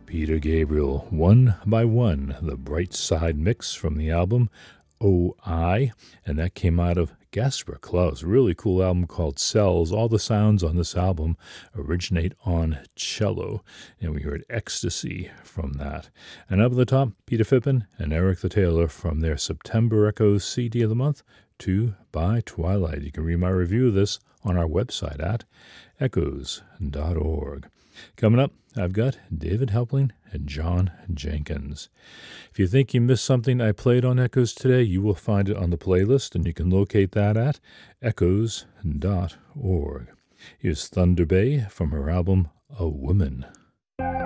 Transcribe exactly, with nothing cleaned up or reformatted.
Peter Gabriel, One by One, the Bright Side mix from the album O I, and that came out of Gasper Klaus. Really cool album called Cells. All the sounds on this album originate on cello, and we heard Ecstasy from that. And up at the top, Peter Fippen and Eric the Tailor from their September Echoes C D of the Month, Two by Twilight. You can read my review of this on our website at echoes dot org. Coming up, I've got David Helpling and John Jenkins. If you think you missed something I played on Echoes today, you will find it on the playlist, and you can locate that at echoes dot org. Here's Thunder Bay from her album A Woman.